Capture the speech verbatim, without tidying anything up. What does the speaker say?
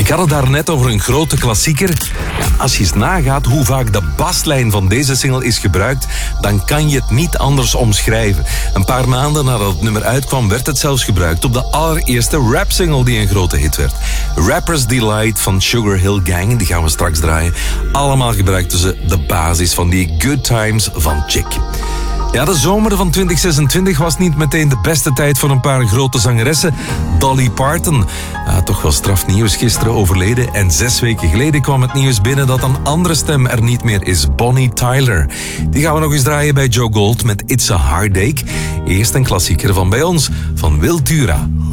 Ik had het daar net over een grote klassieker. Ja, als je eens nagaat hoe vaak de baslijn van deze single is gebruikt, dan kan je het niet anders omschrijven. Een paar maanden nadat het nummer uitkwam, werd het zelfs gebruikt op de allereerste rap-single die een grote hit werd. Rapper's Delight van Sugar Hill Gang, die gaan we straks draaien. Allemaal gebruikten ze de basis van die Good Times van Chick. Ja, de zomer van twintig zesentwintig was niet meteen de beste tijd voor een paar grote zangeressen. Dolly Parton, ja, toch wel strafnieuws, gisteren overleden. En zes weken geleden kwam het nieuws binnen dat een andere stem er niet meer is. Bonnie Tyler. Die gaan we nog eens draaien bij Joe Gold met It's a Heartache. Eerst een klassieker van bij ons, van Wiltura.